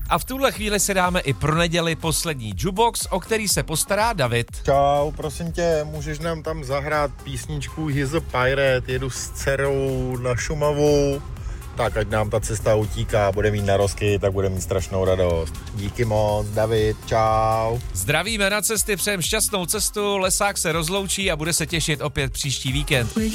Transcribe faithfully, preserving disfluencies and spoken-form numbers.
A v tuhle chvíli si dáme i pro neděli poslední jukebox, o který se postará David. Čau, prosím tě, můžeš nám tam zahrát písničku He's a Pirate, jedu s dcerou na Šumavu, tak ať nám ta cesta utíká, bude mít narozky, tak bude mít strašnou radost. Díky moc, David, čau. Zdravíme na cesty, přejem šťastnou cestu, Lesák se rozloučí a bude se těšit opět příští víkend.